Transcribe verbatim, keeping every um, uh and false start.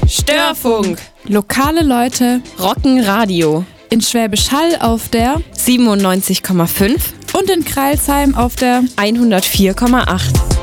Störfunk. Lokale Leute Rocken Radio. In Schwäbisch Hall auf der siebenundneunzig Komma fünf und in Crailsheim auf der hundertvier Komma acht.